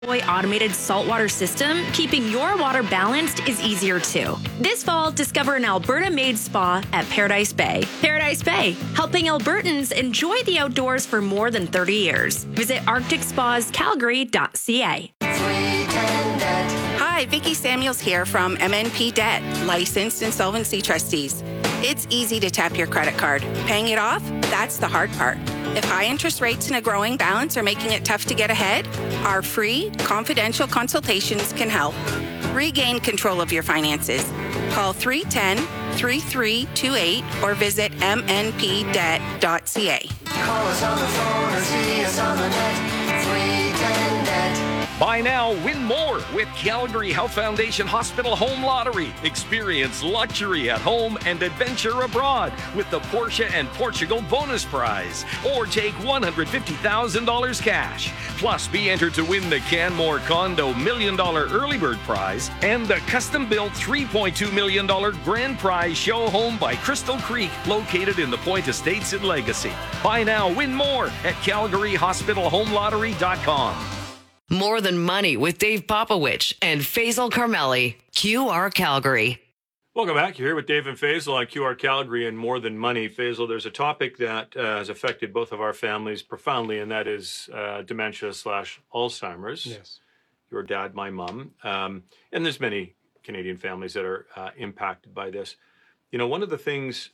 Automated saltwater system, keeping your water balanced is easier too. This fall, discover an Alberta-made spa at Paradise Bay. Paradise Bay, helping Albertans enjoy the outdoors for more than 30 years. Visit arcticspascalgary.ca. Hi, Vicki Samuels here from MNP Debt, licensed insolvency trustees. It's easy to tap your credit card. Paying it off? That's the hard part. If high interest rates and a growing balance are making it tough to get ahead, our free, confidential consultations can help. Regain control of your finances. Call 310-3328 or visit mnpdebt.ca. Call us on the phone or see us on the net. 310 Net. Buy now, win more with Calgary Health Foundation Hospital Home Lottery. Experience luxury at home and adventure abroad with the Porsche and Portugal bonus prize. Or take $150,000 cash. Plus, be entered to win the Canmore Condo $1 million early bird prize and the custom-built $3.2 million grand prize show home by Crystal Creek, located in the Point Estates in Legacy. Buy now, win more at CalgaryHospitalHomeLottery.com. More Than Money with Dave Popowich and Faisal Carmeli. QR Calgary. Welcome back. You're here with Dave and Faisal on QR Calgary and More Than Money. Faisal, there's a topic that has affected both of our families profoundly, and that is dementia/Alzheimer's. Yes. Your dad, my mom. And there's many Canadian families that are impacted by this. You know, one of the things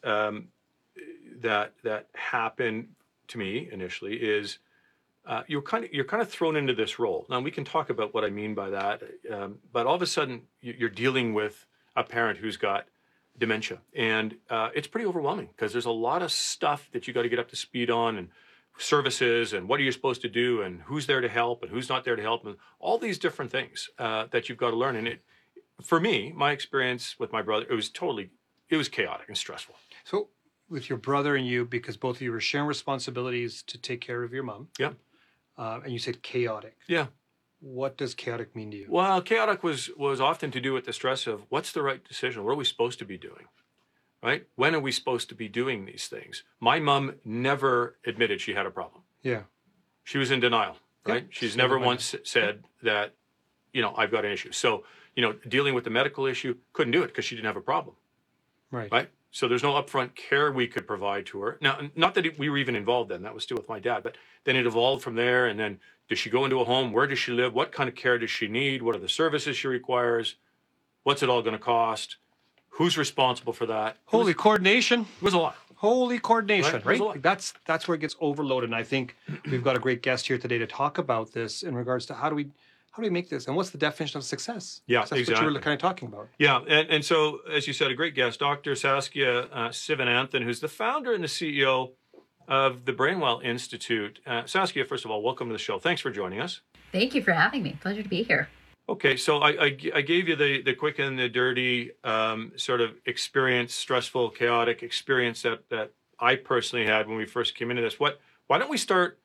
that happened to me initially is you're kind of thrown into this role. Now, we can talk about what I mean by that, but all of a sudden you're dealing with a parent who's got dementia, and it's pretty overwhelming because there's a lot of stuff that you got to get up to speed on, and services, and what are you supposed to do, and who's there to help, and who's not there to help, and all these different things that you've got to learn. And for me, my experience with my brother, it was chaotic and stressful. So with your brother and you, because both of you were sharing responsibilities to take care of your mom. Yeah. And you said chaotic. Yeah. What does chaotic mean to you? Well, chaotic was often to do with the stress of what's the right decision? What are we supposed to be doing? Right? When are we supposed to be doing these things? My mom never admitted she had a problem. Yeah. She was in denial, right? Yeah. She's never once said that, I've got an issue. So, dealing with the medical issue, couldn't do it because she didn't have a problem. Right. Right? So there's no upfront care we could provide to her. Now, not that we were even involved then. That was still with my dad. But then it evolved from there. And then does she go into a home? Where does she live? What kind of care does she need? What are the services she requires? What's it all going to cost? Who's responsible for that? Holy coordination. It was a lot. Holy coordination, right? Like That's where it gets overloaded. And I think we've got a great guest here today to talk about this in regards to how do we make this, and what's the definition of success? Yeah, that's exactly. what you were kind of talking about. Yeah, and so, as you said, a great guest, Dr. Saskia Sivananthan, who's the founder and the CEO of the Brainwell Institute. Saskia, first of all, welcome to the show. Thanks for joining us. Thank you for having me. Pleasure to be here. Okay, so I gave you the quick and the dirty sort of experience, stressful, chaotic experience that I personally had when we first came into this. Why don't we start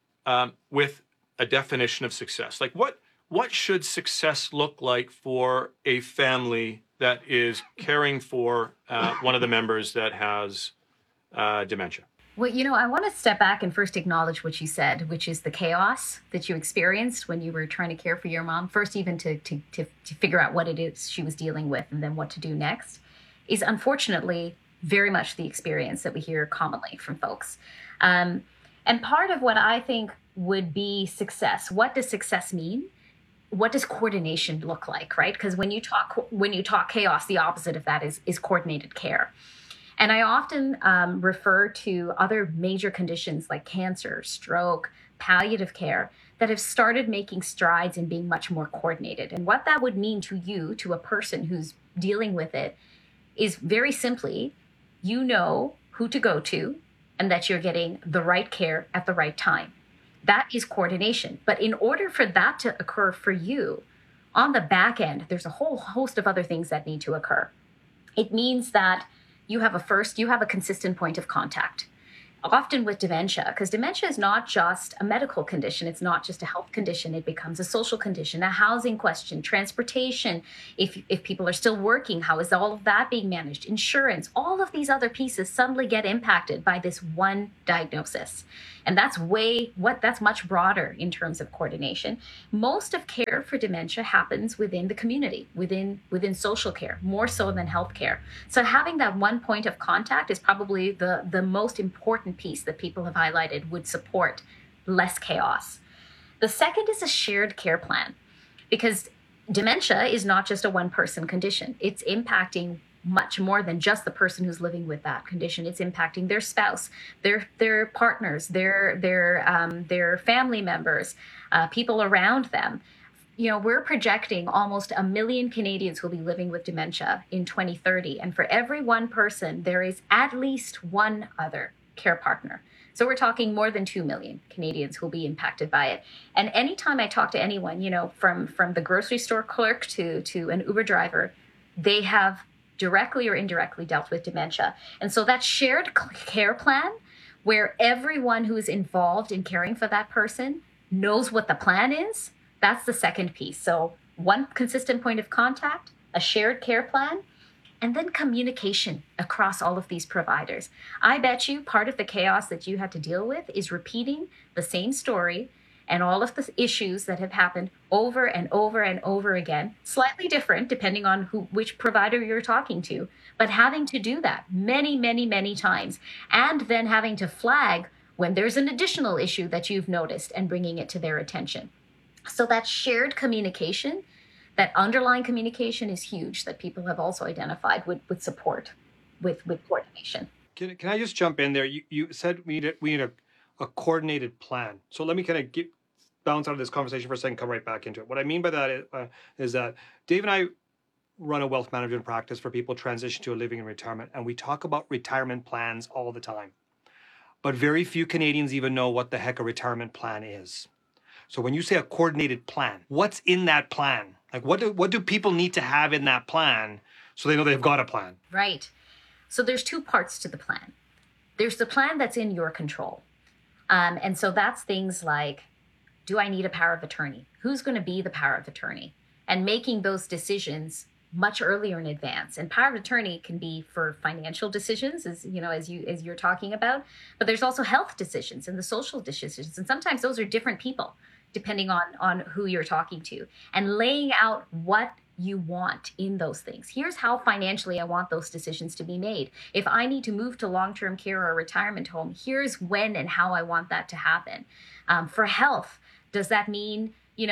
with a definition of success? Like what should success look like for a family that is caring for one of the members that has dementia? Well, I want to step back and first acknowledge what you said, which is the chaos that you experienced when you were trying to care for your mom. First, even to figure out what it is she was dealing with and then what to do next is unfortunately very much the experience that we hear commonly from folks. And part of what I think would be success, what does success mean? What does coordination look like, right? Because when you talk chaos, the opposite of that is coordinated care. And I often refer to other major conditions like cancer, stroke, palliative care that have started making strides in being much more coordinated. And what that would mean to you, to a person who's dealing with it, is very simply, you know who to go to and that you're getting the right care at the right time. That is coordination. But in order for that to occur for you, on the back end, there's a whole host of other things that need to occur. It means that you have a consistent point of contact. often with dementia, because dementia is not just a medical condition, it's not just a health condition, it becomes a social condition, a housing question, transportation, if people are still working, how is all of that being managed, insurance, all of these other pieces suddenly get impacted by this one diagnosis. And that's much broader in terms of coordination. Most of care for dementia happens within the community, within social care, more so than healthcare. So having that one point of contact is probably the most important piece that people have highlighted would support less chaos. The second is a shared care plan, because dementia is not just a one-person condition. It's impacting much more than just the person who's living with that condition. It's impacting their spouse, their partners, their family members, people around them. You know, we're projecting almost 1 million Canadians will be living with dementia in 2030. And for every one person, there is at least one other care partner. So we're talking more than 2 million Canadians who will be impacted by it. And anytime I talk to anyone, you know, from the grocery store clerk to an Uber driver, they have directly or indirectly dealt with dementia. And so that shared care plan, where everyone who is involved in caring for that person knows what the plan is, that's the second piece. So one consistent point of contact, a shared care plan, and then communication across all of these providers. I bet you part of the chaos that you had to deal with is repeating the same story and all of the issues that have happened over and over and over again, slightly different depending on which provider you're talking to, but having to do that many, many, many times, and then having to flag when there's an additional issue that you've noticed and bringing it to their attention. So that shared communication, that underlying communication is huge, that people have also identified with support, with coordination. Can I just jump in there? You said we need a coordinated plan. So let me kind of bounce out of this conversation for a second, come right back into it. What I mean by that is that Dave and I run a wealth management practice for people transition to a living in retirement, and we talk about retirement plans all the time. But very few Canadians even know what the heck a retirement plan is. So when you say a coordinated plan, what's in that plan? Like what do people need to have in that plan so they know they've got a plan? Right. So there's two parts to the plan. There's the plan that's in your control. And so that's things like, do I need a power of attorney? Who's going to be the power of attorney? And making those decisions much earlier in advance. And power of attorney can be for financial decisions, as you're talking about, but there's also health decisions and the social decisions. And sometimes those are different people, depending on who you're talking to, and laying out what you want in those things. Here's how financially I want those decisions to be made. If I need to move to long-term care or a retirement home, here's when and how I want that to happen. For health, does that mean,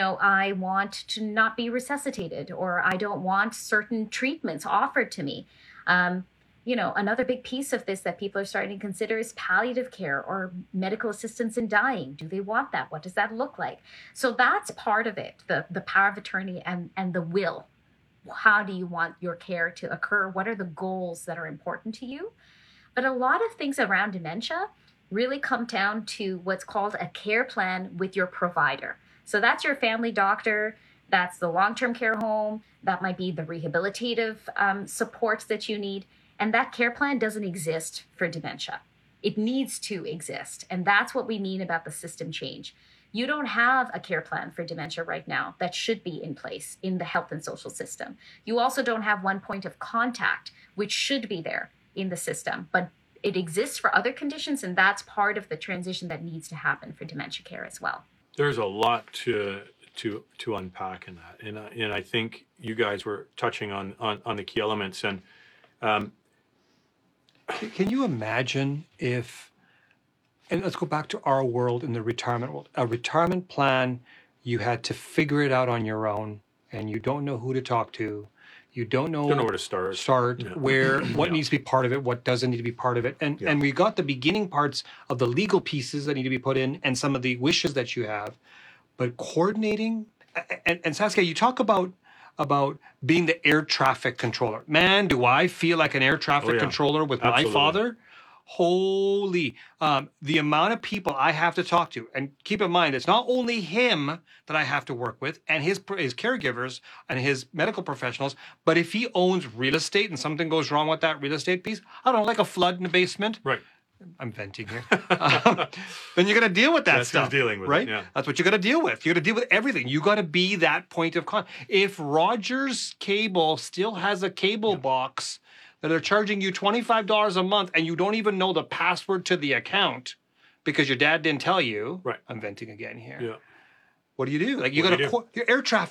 I want to not be resuscitated, or I don't want certain treatments offered to me? Another big piece of this that people are starting to consider is palliative care or medical assistance in dying. Do they want that? What does that look like? So that's part of it, the power of attorney and the will. How do you want your care to occur? What are the goals that are important to you? But a lot of things around dementia really come down to what's called a care plan with your provider. So that's your family doctor, that's the long-term care home, that might be the rehabilitative supports that you need. And that care plan doesn't exist for dementia. It needs to exist. And that's what we mean about the system change. You don't have a care plan for dementia right now that should be in place in the health and social system. You also don't have one point of contact, which should be there in the system, but it exists for other conditions, and that's part of the transition that needs to happen for dementia care as well. There's a lot to unpack in that, and I think you guys were touching on the key elements. And can you imagine if, and let's go back to our world in the retirement world, a retirement plan, you had to figure it out on your own, and you don't know who to talk to. You don't know where to start. Yeah. What needs to be part of it, what doesn't need to be part of it. And we got the beginning parts of the legal pieces that need to be put in and some of the wishes that you have. But coordinating, and Saskia, you talk about being the air traffic controller. Man, do I feel like an air traffic controller with my father? Holy, the amount of people I have to talk to. And keep in mind, it's not only him that I have to work with and his caregivers and his medical professionals, but if he owns real estate and something goes wrong with that real estate piece, I don't know, like a flood in the basement. Right. I'm venting here. Then you got to deal with that That's stuff. dealing with it, right? yeah. That's what you got to deal with. You got to deal with everything. You got to be that point of contact. If Rogers Cable still has a cable box that are charging you $25 a month and you don't even know the password to the account because your dad didn't tell you. Right. I'm venting again here. Yeah. What do you do? Like you What got do you to your air traffic